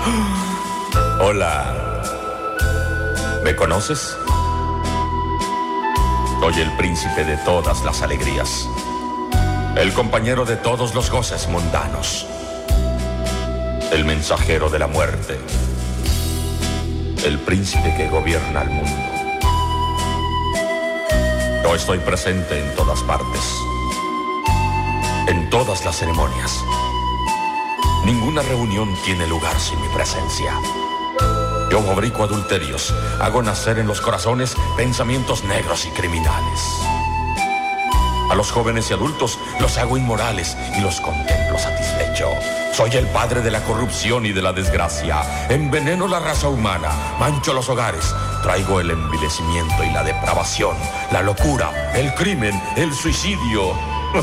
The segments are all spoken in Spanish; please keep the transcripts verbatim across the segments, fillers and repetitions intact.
Hola. ¿Me conoces? Soy el príncipe de todas las alegrías, el compañero de todos los goces mundanos, el mensajero de la muerte, el príncipe que gobierna el mundo. Yo estoy presente en todas partes, en todas las ceremonias. Ninguna reunión tiene lugar sin mi presencia. Yo fabrico adulterios, hago nacer en los corazones pensamientos negros y criminales. A los jóvenes y adultos los hago inmorales y los contemplo satisfecho. Soy el padre de la corrupción y de la desgracia. Enveneno la raza humana, mancho los hogares. Traigo el envilecimiento y la depravación, la locura, el crimen, el suicidio.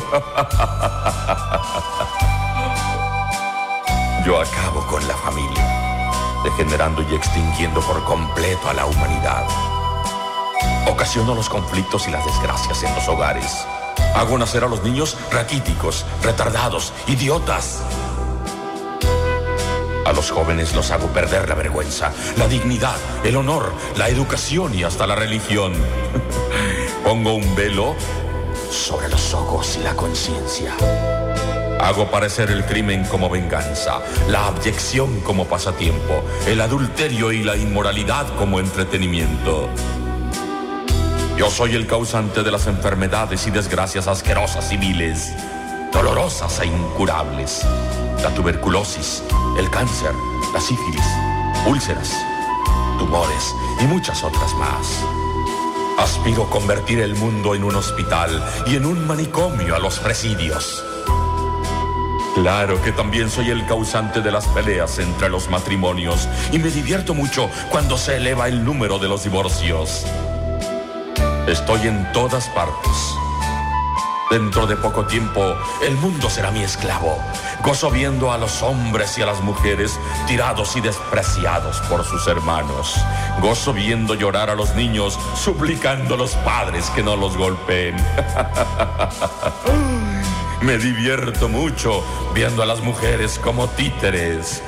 Yo acabo con la familia, degenerando y extinguiendo por completo a la humanidad. Ocasiono los conflictos y las desgracias en los hogares. Hago nacer a los niños raquíticos, retardados, idiotas. A los jóvenes los hago perder la vergüenza, la dignidad, el honor, la educación y hasta la religión. Pongo un velo sobre los ojos y la conciencia. Hago parecer el crimen como venganza, la abyección como pasatiempo, el adulterio y la inmoralidad como entretenimiento. Yo soy el causante de las enfermedades y desgracias asquerosas y viles, dolorosas e incurables. La tuberculosis, el cáncer, la sífilis, úlceras, tumores y muchas otras más. Aspiro a convertir el mundo en un hospital y en un manicomio a los presidios. Claro que también soy el causante de las peleas entre los matrimonios y me divierto mucho cuando se eleva el número de los divorcios. Estoy en todas partes. Dentro de poco tiempo, el mundo será mi esclavo. Gozo viendo a los hombres y a las mujeres tirados y despreciados por sus hermanos. Gozo viendo llorar a los niños, suplicando a los padres que no los golpeen. Me divierto mucho viendo a las mujeres como títeres.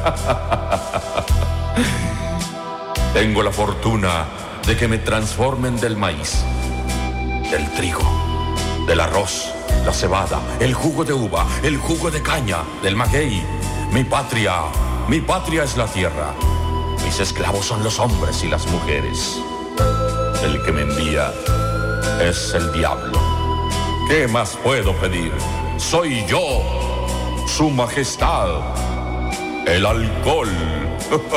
Tengo la fortuna de que me transformen del maíz, del trigo, del arroz, la cebada, el jugo de uva, el jugo de caña, del maguey. Mi patria, mi patria es la tierra. Mis esclavos son los hombres y las mujeres. El que me envía es el diablo. ¿Qué más puedo pedir? Soy yo, su majestad, el alcohol.